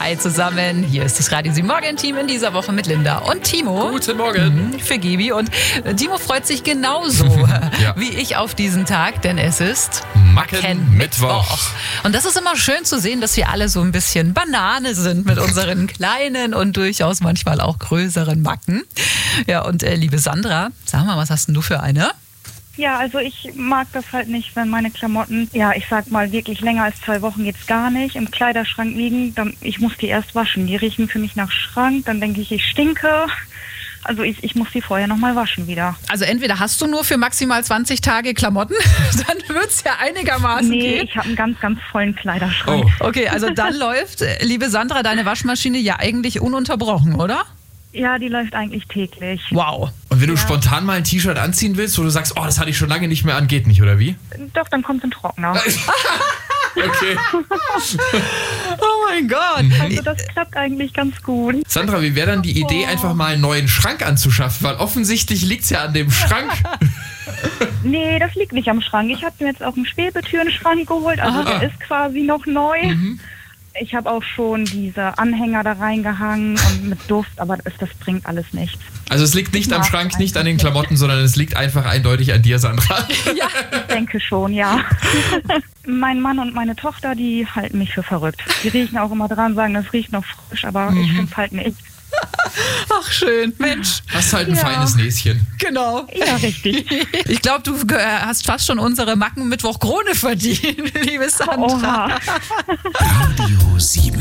Hi zusammen, hier ist das Radio 7 Morgen-Team in dieser Woche mit Linda und Timo. Guten Morgen. Für Gibi. Und Timo freut sich genauso wie ich auf diesen Tag, denn es ist Macken-Mittwoch. Und das ist immer schön zu sehen, dass wir alle so ein bisschen Banane sind mit unseren kleinen und durchaus manchmal auch größeren Macken. Ja, und liebe Sandra, sag mal, was hast denn du für eine? Ja, also ich mag das halt nicht, wenn meine Klamotten, ja, ich sag mal, wirklich länger als 2 Wochen geht's gar nicht, im Kleiderschrank liegen. Ich muss die erst waschen. Die riechen für mich nach Schrank, dann denke ich stinke. Also ich muss die vorher nochmal waschen wieder. Also entweder hast du nur für maximal 20 Tage Klamotten, dann wird's ja einigermaßen gehen. Ich habe einen ganz, ganz vollen Kleiderschrank. Oh. Okay, also dann läuft, liebe Sandra, deine Waschmaschine ja eigentlich ununterbrochen, oder? Ja, die läuft eigentlich täglich. Wow. Und wenn du spontan mal ein T-Shirt anziehen willst, wo du sagst, oh, das hatte ich schon lange nicht mehr an, geht nicht, oder wie? Doch, dann kommt ein Trockner. Okay. Oh mein Gott. Also das klappt eigentlich ganz gut. Sandra, wie wäre dann die Idee, einfach mal einen neuen Schrank anzuschaffen? Weil offensichtlich liegt's ja an dem Schrank. Nee, das liegt nicht am Schrank. Ich habe mir jetzt auch einen Schwebetürenschrank geholt, also der ist quasi noch neu. Ich habe auch schon diese Anhänger da reingehangen und mit Duft, aber das bringt alles nichts. Also es liegt nicht am Schrank, nicht an den Klamotten, sondern es liegt einfach eindeutig an dir, Sandra. Ja, ich denke schon, ja. Mein Mann und meine Tochter, die halten mich für verrückt. Die riechen auch immer dran, sagen, das riecht noch frisch, aber ich finde es halt nicht. Ach schön, Mensch. Hast halt ein feines Näschen. Genau. Ja, richtig. Ich glaube, du hast fast schon unsere Macken-Mittwoch-Krone verdient, liebe Sandra. Oha. Radio 7.